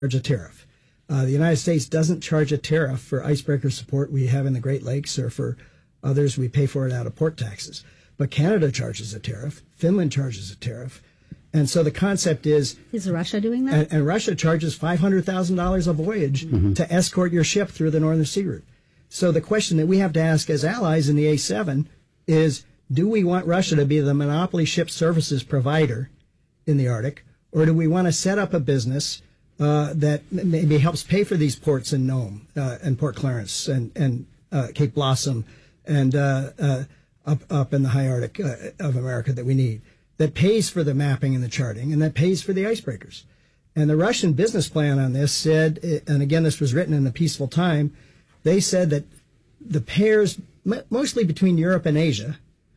charge a tariff. The United States doesn't charge a tariff for icebreaker support we have in the Great Lakes, or for others we pay for it out of port taxes. But Canada charges a tariff. Finland charges a tariff. And so the concept is Russia doing that? And Russia charges $500,000 a voyage to escort your ship through the Northern Sea Route. So the question that we have to ask as allies in the A7 is, do we want Russia to be the monopoly ship services provider in the Arctic, or do we want to set up a business that maybe helps pay for these ports in Nome and Port Clarence and Cape Blossom and up in the high Arctic of America that we need, that pays for the mapping and the charting, and that pays for the icebreakers? And the Russian business plan on this said, and again, this was written in a peaceful time, they said that the pairs, mostly between Europe and Asia,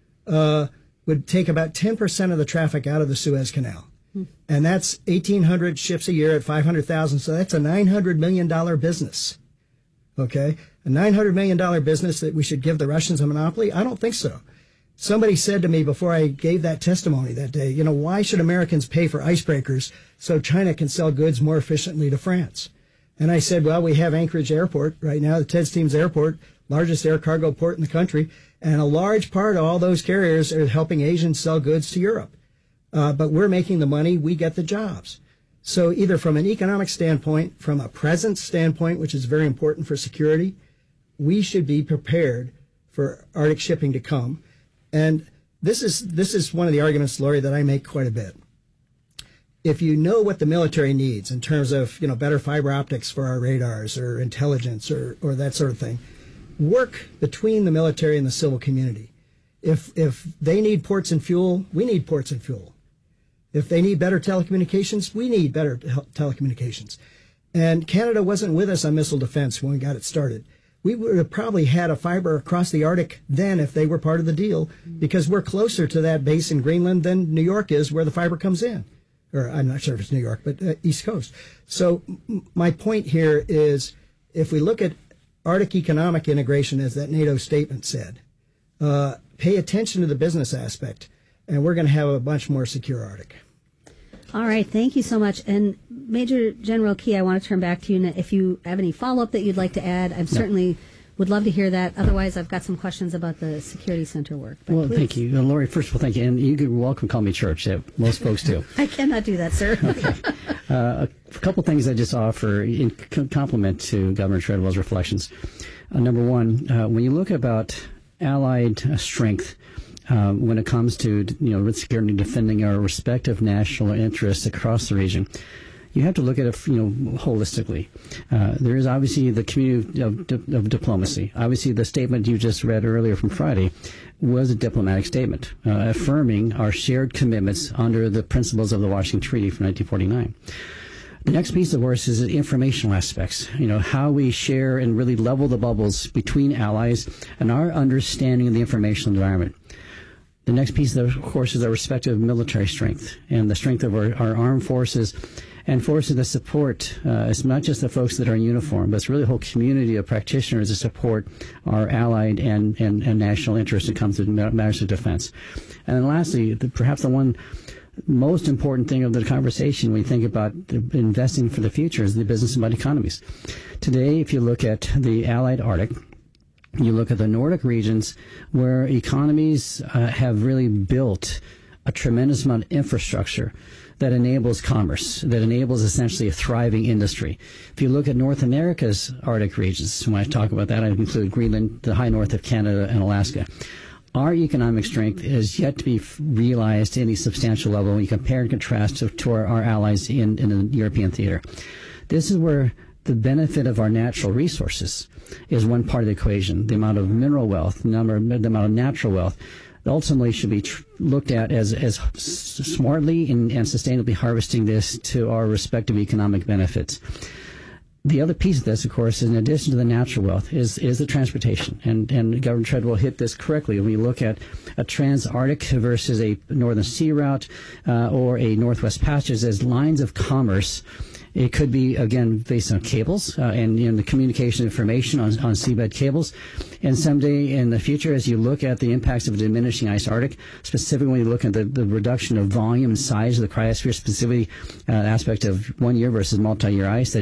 would take about 10% of the traffic out of the Suez Canal. And that's 1,800 ships a year at 500,000. So that's a $900 million business. Okay? A $900 million business that we should give the Russians a monopoly? I don't think so. Somebody said to me before I gave that testimony that day, why should Americans pay for icebreakers so China can sell goods more efficiently to France? And I said, well, we have Anchorage Airport right now, the Ted Stevens Airport, largest air cargo port in the country, and a large part of all those carriers are helping Asians sell goods to Europe. But we're making the money, we get the jobs. So either from an economic standpoint, from a presence standpoint, which is very important for security, we should be prepared for Arctic shipping to come. And this is one of the arguments, Lori, that I make quite a bit. If you know what the military needs in terms of, better fiber optics for our radars or intelligence or that sort of thing, work between the military and the civil community. If they need ports and fuel, we need ports and fuel. If they need better telecommunications, we need better telecommunications. And Canada wasn't with us on missile defense when we got it started. We would have probably had a fiber across the Arctic then if they were part of the deal, because we're closer to that base in Greenland than New York is, where the fiber comes in. Or I'm not sure if it's New York, but East Coast. So my point here is, if we look at Arctic economic integration, as that NATO statement said, pay attention to the business aspect, and we're going to have a much more secure Arctic. All right. Thank you so much. And Major General Key, I want to turn back to you. If you have any follow-up that you'd like to add, I certainly would love to hear that. Otherwise, I've got some questions about the Security Center work. But well, thank you. Lori, first of all, thank you. And you can welcome call me Church. Most folks do. I cannot do that, sir. Okay. A couple things I just offer in compliment to Governor Treadwell's reflections. Number one, when you look about Allied strength, when it comes to security and defending our respective national interests across the region, you have to look at it holistically. There is obviously the community of diplomacy. Obviously, the statement you just read earlier from Friday was a diplomatic statement affirming our shared commitments under the principles of the Washington Treaty from 1949. The next piece, of course, is the informational aspects, how we share and really level the bubbles between allies and our understanding of the informational environment. The next piece, of course, is our respective military strength and the strength of our armed forces and forces that support. It's not just the folks that are in uniform, but it's really a whole community of practitioners that support our allied and national interests that comes to matters of defense. And then lastly, perhaps the one most important thing of the conversation when you think about investing for the future is the business about economies. Today, if you look at the Allied Arctic, you look at the Nordic regions where economies have really built a tremendous amount of infrastructure that enables commerce, that enables essentially a thriving industry. If you look at North America's Arctic regions, when I talk about that, I include Greenland, the high north of Canada, and Alaska. Our economic strength is yet to be realized in a substantial level when you compare and contrast to our allies in the European theater. This is where the benefit of our natural resources is one part of the equation. The amount of mineral wealth, the amount of natural wealth, ultimately should be looked at as smartly and sustainably harvesting this to our respective economic benefits. The other piece of this, of course, in addition to the natural wealth, is the transportation. And Governor Treadwell hit this correctly. When you look at a trans-Arctic versus a northern sea route or a Northwest Passage as lines of commerce, it could be, again, based on cables and the communication information on seabed cables. And someday in the future, as you look at the impacts of a diminishing ice Arctic, specifically when you look at the reduction of volume and size of the cryosphere, specifically aspect of 1 year versus multi-year ice, that